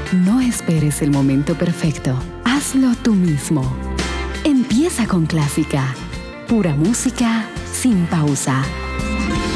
No esperes el momento perfecto. Hazlo tú mismo. Empieza con Clásica. Pura música sin pausa.